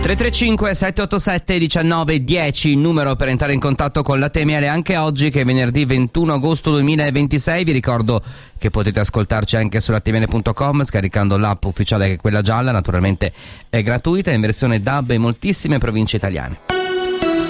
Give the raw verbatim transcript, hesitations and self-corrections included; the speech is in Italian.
tre tre cinque sette otto sette uno nove uno zero, il numero per entrare in contatto con la Temiale anche oggi, che è venerdì ventuno agosto duemilaventisei. Vi ricordo che potete ascoltarci anche su latemiale punto com scaricando l'app ufficiale, che è quella gialla, naturalmente è gratuita, in versione D A B in moltissime province italiane.